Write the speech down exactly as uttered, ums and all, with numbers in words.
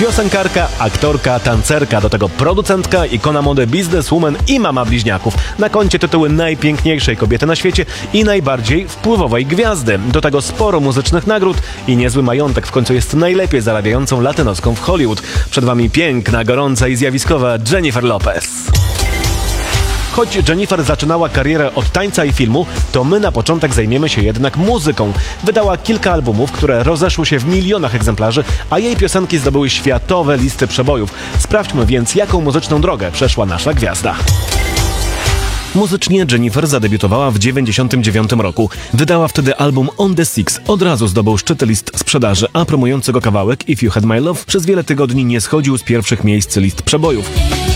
Piosenkarka, aktorka, tancerka, do tego producentka, ikona mody, bizneswoman i mama bliźniaków. Na koncie tytuły najpiękniejszej kobiety na świecie i najbardziej wpływowej gwiazdy. Do tego sporo muzycznych nagród i niezły majątek. W końcu jest najlepiej zarabiającą latynoską w Hollywood. Przed wami piękna, gorąca i zjawiskowa Jennifer Lopez. Choć Jennifer zaczynała karierę od tańca i filmu, to my na początek zajmiemy się jednak muzyką. Wydała kilka albumów, które rozeszły się w milionach egzemplarzy, a jej piosenki zdobyły światowe listy przebojów. Sprawdźmy więc, jaką muzyczną drogę przeszła nasza gwiazda. Muzycznie Jennifer zadebiutowała w dziewięćdziesiątym dziewiątym roku. Wydała wtedy album On The Six. Od razu zdobył szczyty list sprzedaży, a promujący go kawałek If You Had My Love przez wiele tygodni nie schodził z pierwszych miejsc list przebojów.